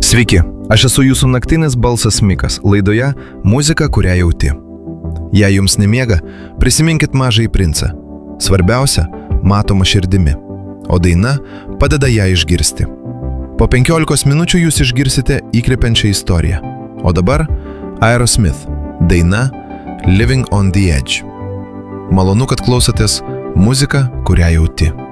Sveiki, aš esu jūsų naktinis balsas Mikas, laidoje Muzika, kurią jauti. Jei jums nemiega, prisiminkit Mažąjį princą. Svarbiausia – matoma širdimi, o daina padeda ją išgirsti. Po 15 minučių jūs išgirsite įkvepiančią istoriją. O dabar Aerosmith, daina Living on the Edge. Malonu, kad klausotės Muzika, kurią jauti.